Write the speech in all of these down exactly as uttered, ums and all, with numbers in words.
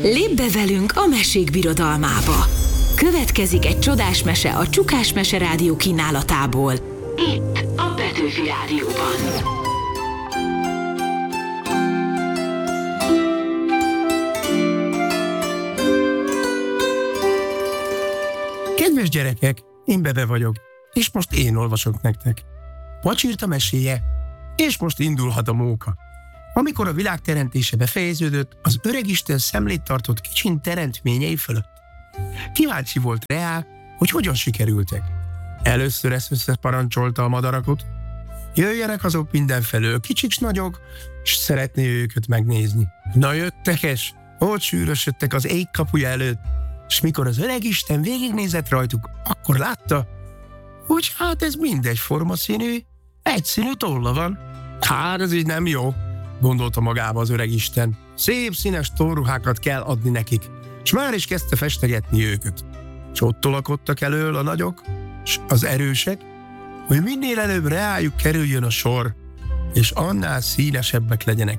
Lépj be velünk a mesék birodalmába! Következik egy csodás mese a Csukás Mese Rádió kínálatából. Itt a Petőfi Rádióban. Kedves gyerekek, én Bebe vagyok, és most én olvasok nektek. Pacsirta meséje, és most indulhat a móka. Amikor a világ teremtése befejeződött, az öregisten szemlét tartott kicsin teremtményei fölött. Kíváncsi volt rá, hogy hogyan sikerültek. Először ezt összeparancsolta a madarakot. Jöjjenek azok mindenfelől, kicsik nagyok, s szeretné őket megnézni. Na jöttek es, ott sűrösödtek az ég kapuja előtt, s mikor az öregisten végignézett rajtuk, akkor látta, hogy hát ez mindegy formaszínű, egyszínű tolla van. Hát ez így nem jó, gondolta magába az öregisten. Szép színes tollruhákat kell adni nekik, s már is kezdte festegetni őket. S ott tolakodtak elől a nagyok, s az erősek, hogy minél előbb rájuk kerüljön a sor, és annál színesebbek legyenek.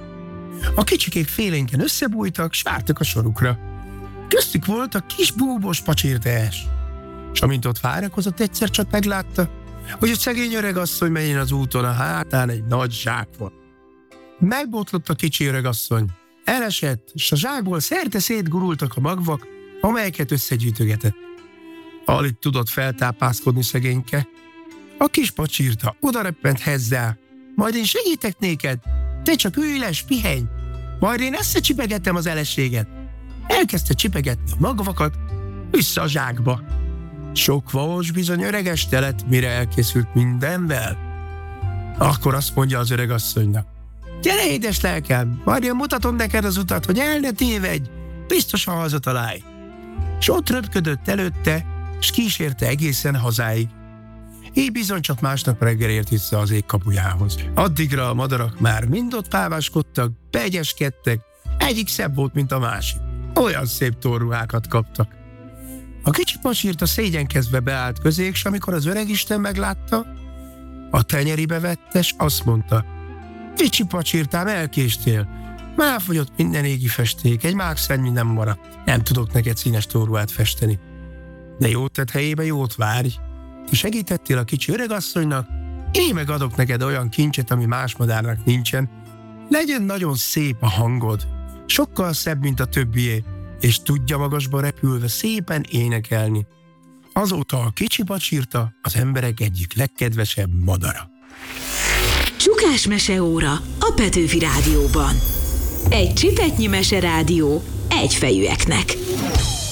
A kicsikék félénken összebújtak, s vártak a sorukra. Köztük volt a kis búbos pacsirtás. S amint ott várakozott, egyszer csak meglátta, hogy a szegény öregasszony megyén az úton a hátán egy nagy zsák van. Megbotlott a kicsi öregasszony, elesett, s a zsákból szerte szétgurultak a magvak, amelyeket összegyűjtögetett. Alig tudott feltápászkodni szegényke. A kis pacsirta odareppent hozzá. Majd én segítek néked, te csak ülj le, s pihenj, majd én összecsipegettem az eleséget. Elkezdte csipegetni a magvakat, vissza a zsákba. Sok vas bizony öregeste lett, mire elkészült mindenvel. Akkor azt mondja az öregasszonynak: gyere, édes lelkem, majd én mutatom neked az utat, hogy el ne tévedj, biztosan hazatalálj. S ott röpködött előtte, s kísérte egészen hazáig. Így bizony csak másnap reggel ért vissza az ég kapujához. Addigra a madarak már mind ott páváskodtak, beegyeskedtek, egyik szebb volt, mint a másik. Olyan szép torruhákat kaptak. A kicsi pacsirta szégyenkezve beállt közéjük, s amikor az öregisten meglátta, a tenyeribe vette, s azt mondta: kicsi pacsirtám, elkéstél. Már fogyott minden égi festék, egy mákszennyi nem maradt. Nem tudok neked színes torruhát festeni. De jót tett helyébe, jót várj. Te segítettél a kicsi öregasszonynak, én meg adok neked olyan kincset, ami más madárnak nincsen. Legyen nagyon szép a hangod, sokkal szebb, mint a többié, és tudja magasba repülve szépen énekelni. Azóta a kicsi pacsirta az emberek egyik legkedvesebb madara. Csukás meseóra a Petőfi Rádióban. Egy csipetnyi meserádió egyfejűeknek.